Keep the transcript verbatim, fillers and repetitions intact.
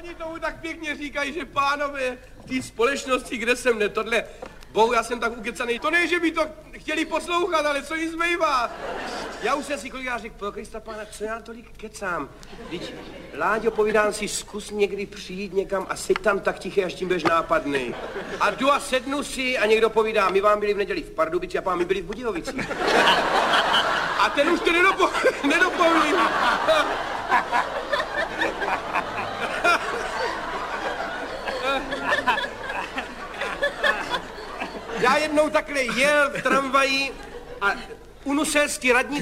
Oni tomu tak pěkně říkají, že pánové v té společnosti, kde jsem ne, tohle, bohu, já jsem tak ukecaný. To ne, že by to chtěli poslouchat, ale co jim zbývá? Já už jsem si kolikrát řekl, pro Krista pána, co já tolik kecám? Vždyť, Láďo, povídám si, zkus někdy přijít někam a seď tam tak tiché, až tím budeš nápadnej. A jdu a sednu si a někdo povídá, my vám byli v neděli v Pardubici a pán, my byli v Budějovicích. A ten už to nedopo, nedopoví. Já jednou takhle jel v tramvaji a unuselský radní